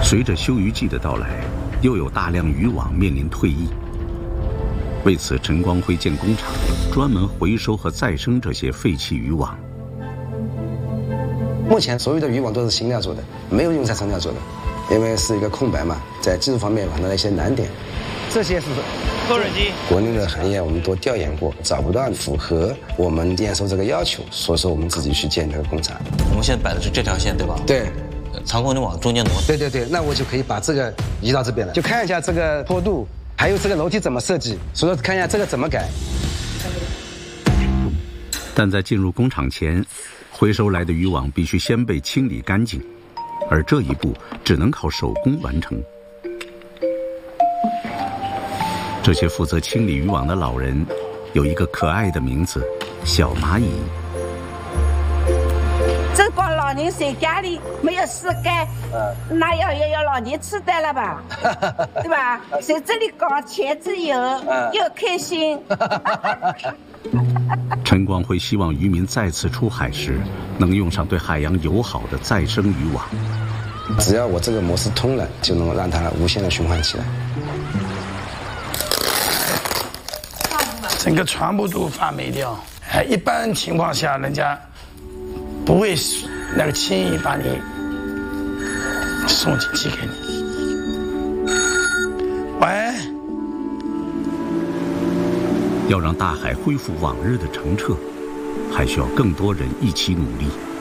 随着休渔季的到来，又有大量渔网面临退役。为此，陈光辉建工厂，专门回收和再生这些废弃渔网。 目前所有的渔网都是新料做的，没有用材成料做的，因为是一个空白嘛，在技术方面碰到了一些难点。这些是勾刃机。 国内的行业我们都调研过，找不到符合我们验收这个要求，所以说我们自己去建这个工厂。 我们现在摆的是这条线，对吧？ 对。 长工的往中间挪。 对，那我就可以把这个移到这边了，就看一下这个坡度，还有这个楼梯怎么设计，所以说看一下这个怎么改。 但在进入工厂前，回收来的渔网必须先被清理干净，而这一步只能靠手工完成。这些负责清理渔网的老人有一个可爱的名字——小蚂蚁。 这帮老人在家里没有事干，那要老年痴呆了吧，对吧？在这里搞钱自由，又开心。 陈光辉希望渔民再次出海时，能用上对海洋友好的再生渔网。 只要我这个模式通了，就能让它无限的循环起来。 整个船舶都发霉掉，一般情况下，人家不会那个轻易把你送进寄给你。喂。 要让大海恢复往日的澄澈，还需要更多人一起努力。